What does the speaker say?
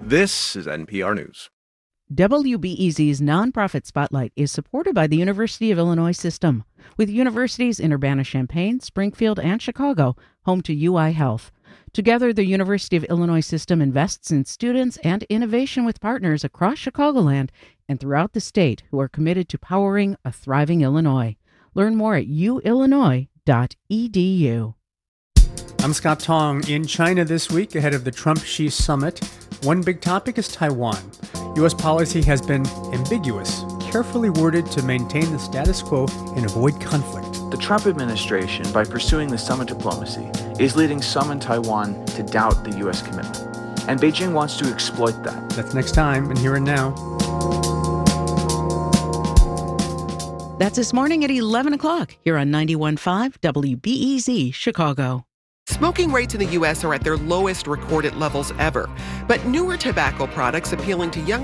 This is NPR News. WBEZ's Nonprofit Spotlight is supported by the University of Illinois System, with universities in Urbana-Champaign, Springfield, and Chicago, home to UI Health. Together, the University of Illinois System invests in students and innovation with partners across Chicagoland and throughout the state who are committed to powering a thriving Illinois. Learn more at uillinois.edu. I'm Scott Tong. In China this week, ahead of the Trump-Xi summit, one big topic is Taiwan. U.S. policy has been ambiguous, carefully worded to maintain the status quo and avoid conflict. The Trump administration, by pursuing the summit diplomacy, is leading some in Taiwan to doubt the U.S. commitment. And Beijing wants to exploit that. That's next time, and Here and Now. That's this morning at 11 o'clock here on 91.5 WBEZ Chicago. Smoking rates in the U.S. are at their lowest recorded levels ever, but newer tobacco products appealing to young